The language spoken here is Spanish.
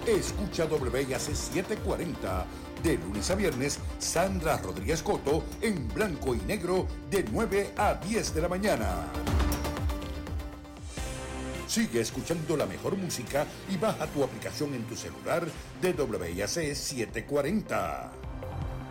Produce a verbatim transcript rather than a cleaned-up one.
Escucha W I A C setecientos cuarenta. De lunes a viernes, Sandra Rodríguez Coto en blanco y negro de nueve a diez de la mañana. Sigue escuchando la mejor música y baja tu aplicación en tu celular de W I A C setecientos cuarenta.